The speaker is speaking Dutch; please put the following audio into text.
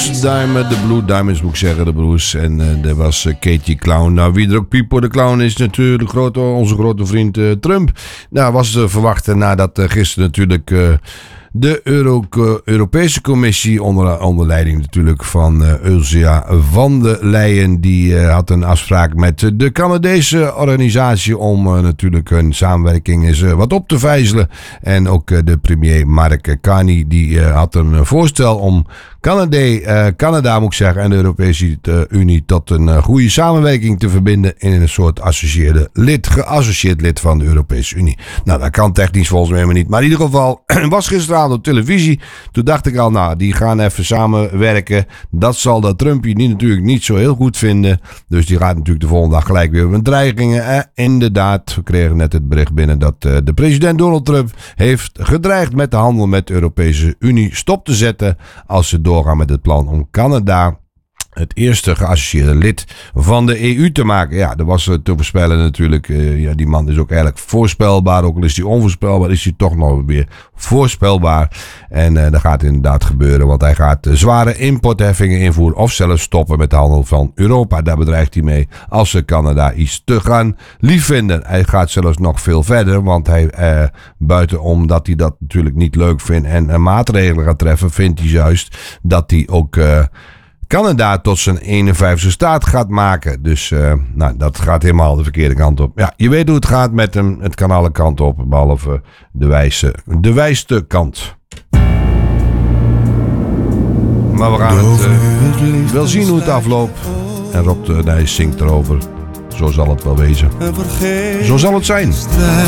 de Blue Diamonds moet ik zeggen, de Blues. En er was Katie Clown. Nou, wie er ook Pipo de Clown is, natuurlijk onze grote vriend Trump. Nou, was te verwachten nadat gisteren natuurlijk de Europese Commissie, onder leiding natuurlijk van Ursula von der Leyen, die had een afspraak met de Canadese organisatie om natuurlijk hun samenwerking eens wat op te vijzelen. En ook de premier Mark Carney, die had een voorstel om Canada moet ik zeggen, en de Europese Unie tot een goede samenwerking te verbinden in een soort geassocieerd lid van de Europese Unie. Nou, dat kan technisch volgens mij helemaal niet. Maar in ieder geval, was gisteravond op televisie. Toen dacht ik al, nou, die gaan even samenwerken. Dat zal dat Trumpje natuurlijk niet zo heel goed vinden. Dus die gaat natuurlijk de volgende dag gelijk weer met dreigingen. Inderdaad, we kregen net het bericht binnen dat de president Donald Trump heeft gedreigd met de handel met de Europese Unie stop te zetten als ze doorgaan met het plan om Canada het eerste geassocieerde lid van de EU te maken. Ja, dat was te voorspellen natuurlijk. Die man is ook eigenlijk voorspelbaar. Ook al is hij onvoorspelbaar, is hij toch nog weer voorspelbaar. En dat gaat inderdaad gebeuren. Want hij gaat zware importheffingen invoeren of zelfs stoppen met de handel van Europa. Daar bedreigt hij mee als ze Canada iets te gaan liefvinden. Hij gaat zelfs nog veel verder. Want hij, buiten omdat hij dat natuurlijk niet leuk vindt en maatregelen gaat treffen, vindt hij juist dat hij ook Canada tot zijn 51ste staat gaat maken. Dus nou, dat gaat helemaal de verkeerde kant op. Ja, je weet hoe het gaat met hem. Het kan alle kanten op, behalve de wijste kant. Maar we gaan het wel zien hoe het afloopt. En Rob de Nijs zingt erover. Zo zal het wel wezen. Zo zal het zijn.